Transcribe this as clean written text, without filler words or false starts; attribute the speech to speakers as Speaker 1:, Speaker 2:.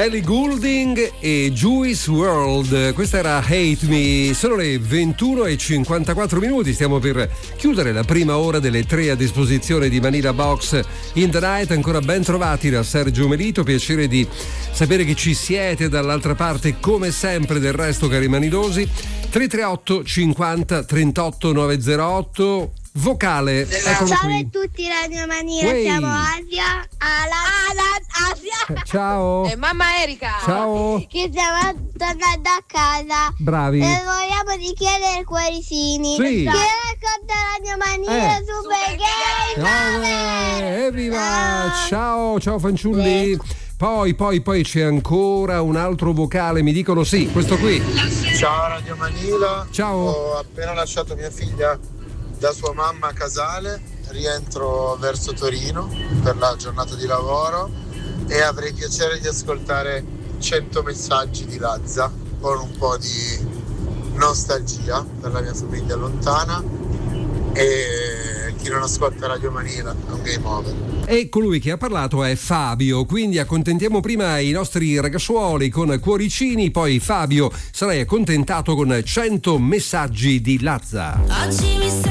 Speaker 1: Ellie Goulding e Juice WRLD. Questa era Hate Me. Sono le 21:54. Stiamo per chiudere la prima ora delle 3 a disposizione di Manila Box in the Night. Ancora ben trovati da Sergio Melito. Piacere di sapere che ci siete dall'altra parte, come sempre. Del resto, cari manidosi, 338 50 38 908. Vocale, eccolo
Speaker 2: ciao
Speaker 1: qui.
Speaker 2: a tutti, Radio Mania, siamo Asia, Asia.
Speaker 1: Ciao.
Speaker 3: E mamma Erika.
Speaker 1: Ciao.
Speaker 2: Che stiamo tornando a casa.
Speaker 1: Bravi.
Speaker 2: E vogliamo richiedere cuoricini.
Speaker 1: Sì.
Speaker 2: Che racconta Radio Mania Super Gay.
Speaker 1: Evviva! Ciao fanciulli. Poi c'è ancora un altro vocale, mi dicono sì, questo qui.
Speaker 4: Ciao Radio Manila.
Speaker 1: Ciao.
Speaker 4: Ho appena lasciato mia figlia da sua mamma a Casale, rientro verso Torino per la giornata di lavoro e avrei piacere di ascoltare 100 messaggi di Lazza con un po' di nostalgia per la mia famiglia lontana, e chi non ascolta Radio Manila è un game over.
Speaker 1: E colui che ha parlato è Fabio, quindi accontentiamo prima i nostri ragazzuoli con cuoricini, poi Fabio sarai accontentato con 100 messaggi di Lazza.
Speaker 5: Oggi mi